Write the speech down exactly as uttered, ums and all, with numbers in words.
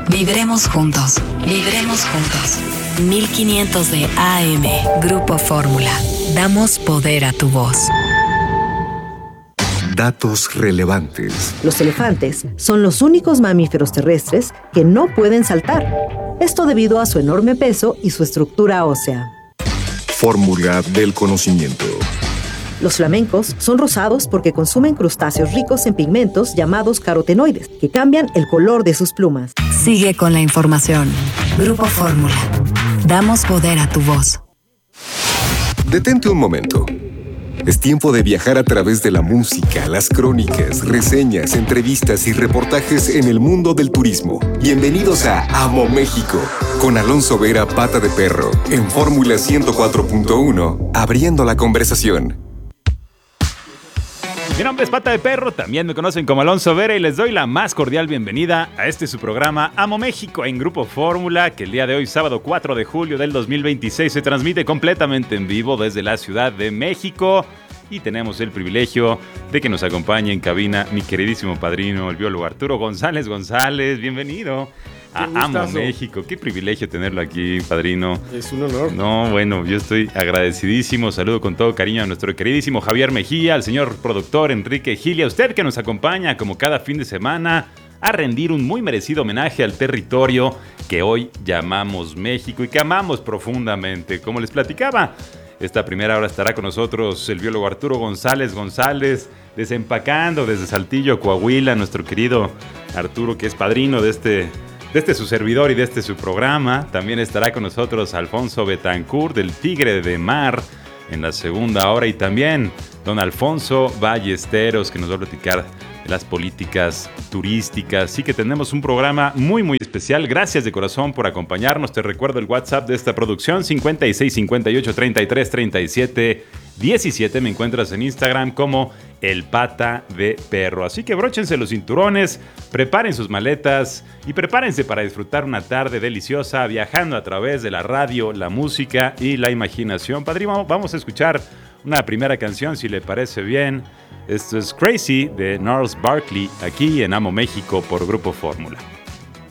Vibremos juntos, vibremos juntos. mil quinientos de A M, Grupo Fórmula. Damos poder a tu voz. Datos relevantes. Los elefantes son los únicos mamíferos terrestres que no pueden saltar. Esto debido a su enorme peso y su estructura ósea. Fórmula del conocimiento. Los flamencos son rosados porque consumen crustáceos ricos en pigmentos llamados carotenoides, que cambian el color de sus plumas. Sigue con la información. Grupo Fórmula. Damos poder a tu voz. Detente un momento. Es tiempo de viajar a través de la música, las crónicas, reseñas, entrevistas y reportajes en el mundo del turismo. Bienvenidos a Amo México, con Alonso Vera, Pata de Perro, en Fórmula ciento cuatro punto uno, abriendo la conversación. Mi nombre es Pata de Perro, también me conocen como Alonso Vera y les doy la más cordial bienvenida a este su programa Amo México en Grupo Fórmula, que el día de hoy, sábado cuatro de julio del dos mil veintiséis, se transmite completamente en vivo desde la Ciudad de México y tenemos el privilegio de que nos acompañe en cabina mi queridísimo padrino, el biólogo Arturo González González. Bienvenido a Amo México. Qué privilegio tenerlo aquí, padrino. Es un honor. No, bueno, yo estoy agradecidísimo. Saludo con todo cariño a nuestro queridísimo Javier Mejía, al señor productor Enrique Gil y a usted que nos acompaña como cada fin de semana a rendir un muy merecido homenaje al territorio que hoy llamamos México y que amamos profundamente. Como les platicaba, esta primera hora estará con nosotros el biólogo Arturo González González, desempacando desde Saltillo, Coahuila, nuestro querido Arturo, que es padrino de este... de este su servidor y de este su programa. También estará con nosotros Alfonso Betancourt, del Tigre de Mar, en la segunda hora. Y también don Alfonso Ballesteros, que nos va a platicar de las políticas turísticas. Así que tenemos un programa muy, muy especial. Gracias de corazón por acompañarnos. Te recuerdo el WhatsApp de esta producción, cincuenta y seis, cincuenta y ocho, treinta y tres, treinta y siete, diecisiete. Me encuentras en Instagram como El Pata de Perro. Así que bróchense los cinturones, preparen sus maletas y prepárense para disfrutar una tarde deliciosa viajando a través de la radio, la música y la imaginación. Padrino, vamos a escuchar una primera canción, si le parece bien. Esto es Crazy de Gnarls Barkley, aquí en Amo México por Grupo Fórmula.